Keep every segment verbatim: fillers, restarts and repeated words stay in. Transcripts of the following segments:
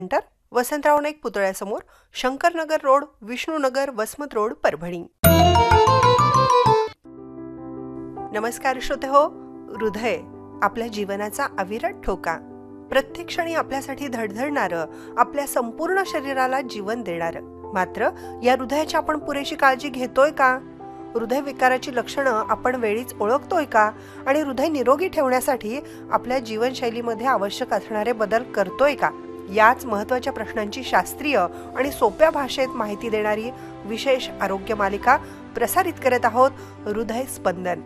Centre, Vasantrao Naik पुतळ्यासमोर, Shankarnagar road, Vishnunagar, Vasmat road, Parbhani. नमस्कार श्रोते हो. हृदय आपल्या जीवनाचा अविरत ठोका, प्रत्येक क्षणी आपल्यासाठी धडधडणारं, आपल्या संपूर्ण शरीराला जीवन देणारं. मात्र या हृदयाची आपण पुरेशी काळजी घेतोय का? हृदयविकाराची लक्षणं आपण वेळीच ओळखतोय का? आणि हृदय निरोगी ठेवण्यासाठी आपल्या जीवनशैलीमध्ये आवश्यक असणारे बदल करतोय का? याच महत्त्वाच्या प्रश्नांची शास्त्रीय आणि सोप्या भाषेत माहिती देणारी विशेष आरोग्य मालिका प्रसारित करत आहोत, हृदय स्पंदन.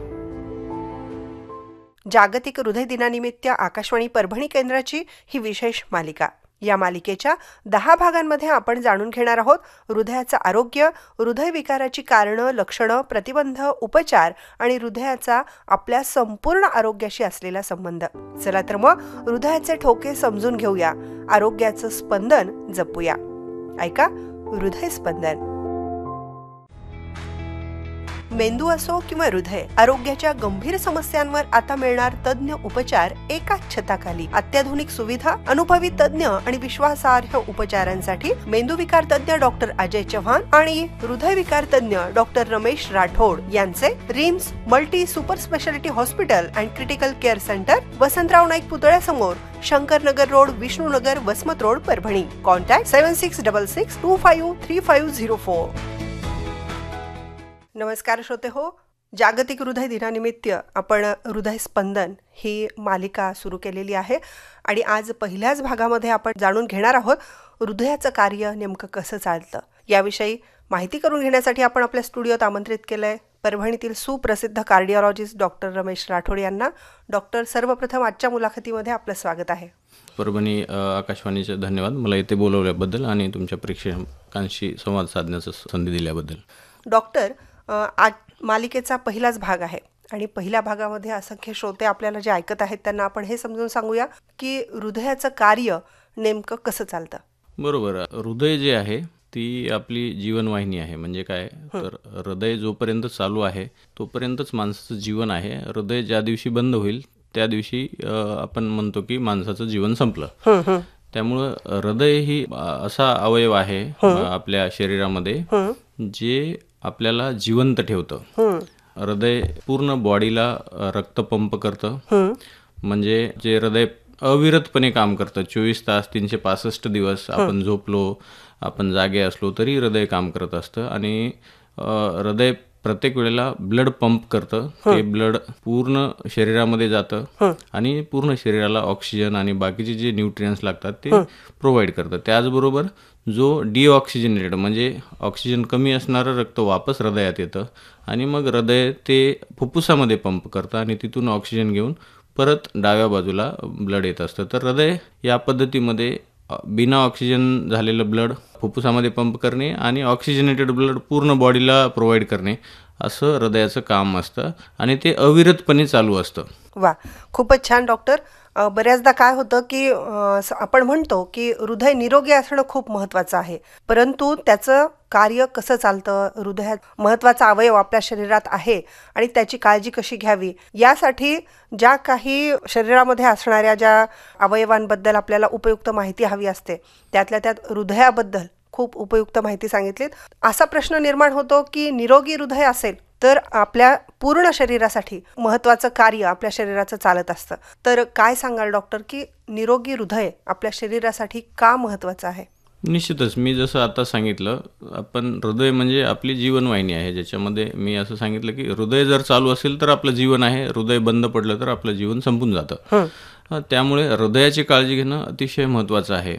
जागतिक हृदय दिनानिमित्त आकाशवाणी परभणी केंद्राची ही विशेष मालिका. या मालिकेच्या दहा भागांमध्ये आपण जाणून घेणार आहोत हृदयाचं आरोग्य, हृदयविकाराची कारणं, लक्षणं, प्रतिबंध, उपचार आणि हृदयाचा आपल्या संपूर्ण आरोग्याशी असलेला संबंध. चला तर मग हृदयाचे ठोके समजून घेऊया, आरोग्याचं स्पंदन जपूया. ऐका हृदय स्पंदन. मेंदू असो किंवा हृदय, आरोग्याच्या गंभीर समस्यांवर आता मिळणार तज्ञ उपचार एकाच छताखाली. अत्याधुनिक सुविधा, अनुभवी तज्ञ आणि विश्वासार्ह उपचारांसाठी मेंदूविकार तज्ञ डॉक्टर अजय चव्हाण आणि हृदयविकार तज्ञ डॉक्टर रमेश राठोड यांचे RIMS multi super speciality hospital and critical care centre, Vasantrao Naik पुतळ्यासमोर, Shankarnagar road, Vishnunagar, Vasmat road, Parbhani. Contact seven six double six to five three five zero four. नमस्कार श्रोते हो. जागतिक हृदय दिनानिमित्त आपण हृदय स्पंदन ही मालिका सुरू केलेली आहे आणि आज पहिल्याच भागामध्ये आपण जाणून घेणार आहोत हृदयाचं कार्य नेमकं कसं चालतं. याविषयी माहिती करून घेण्यासाठी आपण आपल्या स्टुडिओत आमंत्रित केलंय परभणीतील सुप्रसिद्ध कार्डिओलॉजिस्ट डॉक्टर रमेश राठोड यांना. डॉक्टर, सर्वप्रथम आजच्या मुलाखतीमध्ये आपलं स्वागत आहे. परभणी आकाशवाणीचे धन्यवाद, मला इथे बोलवल्याबद्दल आणि तुमच्या प्रेक्षकांशी संवाद साधण्याची संधी दिल्याबद्दल. डॉक्टर, आज मालिकेचा पहिलाच भाग आहे आणि पहिल्या भागामध्ये असंख्य श्रोते आपल्याला जे ऐकत आहेत त्यांना आपण हे समजून सांगूया की हृदयाचं कार्य नेमकं कसं चालतं. बरोबर. हृदय जे आहे ती आपली जीवनवाहिनी आहे. म्हणजे काय तर हृदय जोपर्यंत चालू आहे तोपर्यंतच माणसाचं जीवन आहे. हृदय ज्या दिवशी बंद होईल त्या दिवशी आपण म्हणतो की माणसाचं जीवन संपलं. त्यामुळं हृदय ही असा अवयव आहे आपल्या शरीरामध्ये जे आपल्याला जिवंत ठेवतं. हृदय पूर्ण बॉडीला रक्त पंप करतं. म्हणजे जे हृदय अविरतपणे काम करतं, चोवीस तास तीनशे पासष्ट दिवस आपण झोपलो, आपण जागे असलो तरी हृदय काम करत असतं. आणि हृदय प्रत्येक वेळेला ब्लड पंप करतं. ते ब्लड पूर्ण शरीरामध्ये जातं आणि पूर्ण शरीराला ऑक्सिजन आणि बाकीचे जे न्यूट्रियन्स लागतात ते प्रोव्हाइड करतं. त्याचबरोबर जो डिऑक्सिजनेटेड म्हणजे ऑक्सिजन कमी असणारं रक्त वापस हृदयात येतं आणि मग हृदय ते फुफ्फुसामध्ये पंप करतं आणि तिथून ऑक्सिजन घेऊन परत डाव्या बाजूला ब्लड येत असतं. तर हृदय या पद्धतीमध्ये बिना ऑक्सिजन झालेलं ब्लड फुफ्फुसामध्ये पंप करणे आणि ऑक्सिजनेटेड ब्लड पूर्ण बॉडीला प्रोव्हाइड करणे असं हृदयाचं काम असतं आणि ते अविरतपणे चालू असतं. वा, खूपच छान डॉक्टर. बऱ्याचदा काय होतं की आपण म्हणतो की हृदय निरोगी असणं खूप महत्त्वाचं आहे, परंतु त्याचं कार्य कसं चालतं, हृदयात महत्त्वाचा अवयव आपल्या शरीरात आहे आणि त्याची काळजी कशी घ्यावी यासाठी ज्या काही शरीरामध्ये असणाऱ्या ज्या अवयवांबद्दल आपल्याला उपयुक्त माहिती हवी असते त्यातल्या त्यात हृदयाबद्दल खूप उपयुक्त माहिती सांगितलीत. असा प्रश्न निर्माण होतो की निरोगी हृदय असेल तर आपल्या पूर्ण शरीरासाठी महत्त्वाचं कार्य आपल्या शरीराचं चालत असतं. तर काय सांगाल डॉक्टर की निरोगी हृदय आपल्या शरीरासाठी का महत्त्वाचं आहे? निश्चितच, मी जसं आता सांगितलं, आपण हृदय म्हणजे आपली जीवनवाहिनी आहे, ज्याच्यामध्ये मी असं सांगितलं की हृदय जर चालू असेल तर आपलं जीवन आहे, हृदय बंद पडलं तर आपलं जीवन संपून जातं. त्यामुळे हृदयाची काळजी घेणं अतिशय महत्त्वाचं आहे.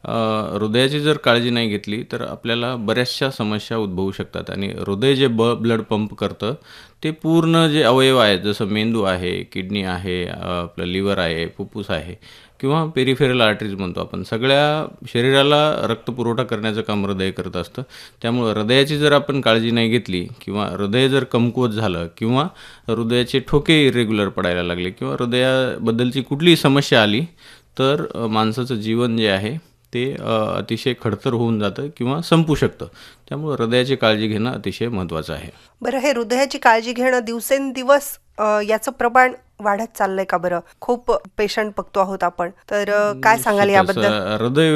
हृदयाची जर काळजी नाही घेतली तर आपल्याला बऱ्याचशा समस्या उद्भवू शकतात. आणि हृदय जे ब ब्लड पंप करतं ते पूर्ण जे अवयव आहेत, जसं मेंदू आहे, किडनी आहे, आपलं लिव्हर आहे, फुफ्फुस आहे किंवा पेरिफेरल आर्टरीज म्हणतो आपण, सगळ्या शरीराला रक्तपुरवठा करण्याचं काम हृदय करत असतं. त्यामुळं हृदयाची जर आपण काळजी नाही घेतली किंवा हृदय जर कमकुवत झालं किंवा हृदयाचे ठोके इरेग्युलर पडायला लागले किंवा हृदयाबद्दलची कुठलीही समस्या आली तर माणसाचं जीवन जे आहे ते अतिशय खडतर होऊन जातं किंवा संपू शकतं. त्यामुळे हृदयाची काळजी घेणं अतिशय महत्त्वाचं आहे. बरं, हे हृदयाची काळजी घेणं दिवसेंदिवस याचं प्रमाण वाढत चाललंय का बरं? खूप पेशंट बघतो आहोत आपण, तर काय सांगाल याबद्दल? हृदय